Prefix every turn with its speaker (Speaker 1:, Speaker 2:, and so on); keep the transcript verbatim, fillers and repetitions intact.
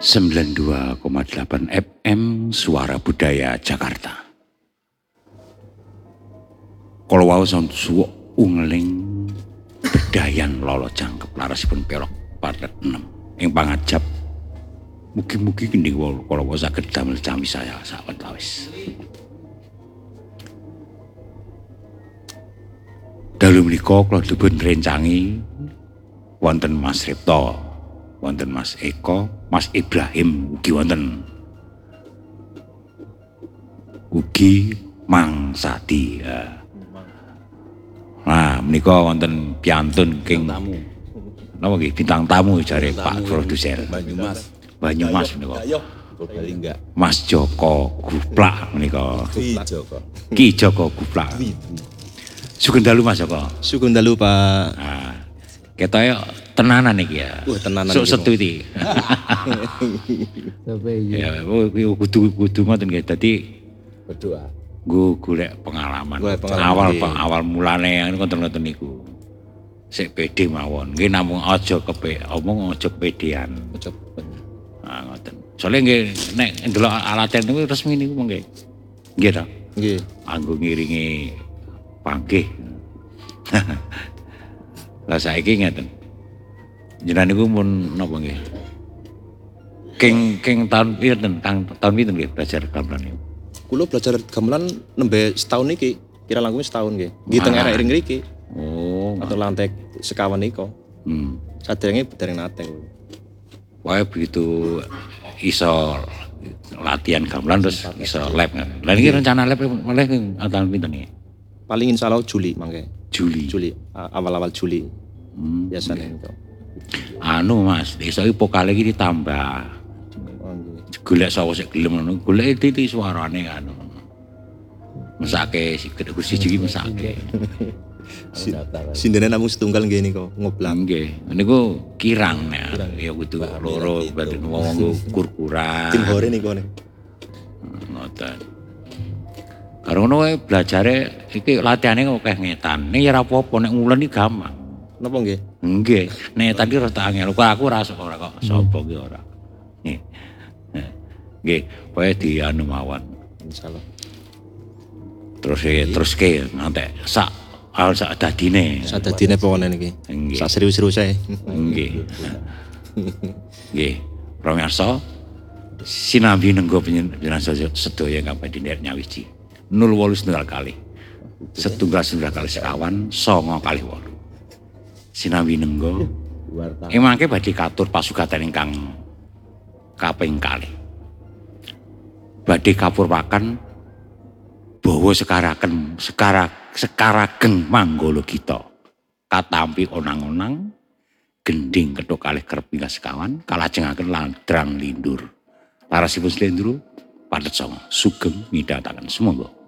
Speaker 1: sembilan puluh dua koma delapan F M Suara Budaya Jakarta. Kalau wau son suwuk ungling bedayan lolo jangkep larasipun pelok patet enam ing pangajap. Mugi-mugi kendi wau kalau wau saged damel cami saya sawetawis. Dalu menika kula dipun rencangi wonten Mas Ripto, wonten Mas Eko, Mas Ibrahim ugi wonten. Ugi Mang Sadi. Ya. Nah, menika wonten piantun king tamu. Napa nggih bintang tamu jare Pak Produser.
Speaker 2: Banyumas.
Speaker 1: Banyumas menika.
Speaker 2: Enggak.
Speaker 1: Mas Joko Guplak menika.
Speaker 2: Ki Joko.
Speaker 1: Ki Joko Guplak. Sugeng dalu Mas Joko.
Speaker 3: Sugeng dalu Pak.
Speaker 1: Nah, ketoke tenanan iki ya.
Speaker 3: Wah, tenanan
Speaker 1: Sok
Speaker 3: iki,
Speaker 1: setu iki. Ya, kudu kudu ngoten nggih. Dadi
Speaker 2: Berdoa.
Speaker 1: nggo golek pengalaman.
Speaker 3: Golek pengalaman,
Speaker 1: Awal
Speaker 3: nggih.
Speaker 1: Pak, awal mulane ngoten-ngoten niku. Sik pede mawon. Nggih namung aja kepe, omong aja kepedean.
Speaker 3: Coba.
Speaker 1: Nah, ngoten. Soale nggih nek ndelok alaten niku resmi niku mengke. Nggih ta?
Speaker 3: Nggih.
Speaker 1: Anggo ngiringi panggih. Lah saiki ngeten. Jenengan niku mun napa nggih? King king tahun pinten? Kang tahun pinten nggih belajar gamelan niku?
Speaker 3: Kulo belajar gamelan nembe setahun iki, kira langkung setahun nggih. Nggih teng
Speaker 1: Ah.
Speaker 3: era ring mriki
Speaker 1: Oh,
Speaker 3: atau lantai sekawan niko.
Speaker 1: hmm.
Speaker 3: Saderenge dereng nate.
Speaker 1: Wae begitu iso latihan gamelan terus iso lab. Lah niki rencana lab oleh tahun pinten niki?
Speaker 3: Paling insyaallah Juli mangke.
Speaker 1: Juli.
Speaker 3: Juli a- awal-awal Juli
Speaker 1: Hmm.
Speaker 3: biasanya itu.
Speaker 1: Anu Mas, iso iki vokale iki ditambah.
Speaker 3: Oh, nggih.
Speaker 1: Golek sapa sik gelem ngono, golek titi suarane kan. Mesake sikit kursi iki mesake.
Speaker 3: Si, sindene namung setunggal nggih niko ngoblang.
Speaker 1: Nggih, niku kirang ya. Ya kudu loro berarti wong nggo kurkuran.
Speaker 3: Tim hore niko nih.
Speaker 1: Ngoten. Karo ngono wae belajare iki latihane kok akeh ngetan. Ning ya ora apa-apa nek ngulen iki gampang.
Speaker 3: Napa nggih?
Speaker 1: Nggih, nek tadi rada angel. Kok aku ora ora kok sapa ki ora. Nggih. Nah, nggih, wae di anu mawon.
Speaker 3: Insyaallah.
Speaker 1: Terus e terus ke ngantek sak awal sak dadine.
Speaker 3: Sadadine pokoknya niki.
Speaker 1: Nggih.
Speaker 3: Sak serius-serius ae.
Speaker 1: Nggih. Nggih. Pamirsa, sinambi nenggo panjenengan sedaya ingkang badhe nyawiji. nol wolu setunggal kali. Setunggal setunggal kali sekawan, songo kali wolu. Sinambi nenggo. Emangke badhe katur pasugatan ingkang kaping kalih. Badhe kapurwaken bawa sekaraken sekara sekarageng manggala kita. Katampi onang-onang gending kethuk kalih kerep pinggas sekawan kalajengaken landrang lindur. Larasipun slendro padet songo sugeng midhataken sumangga.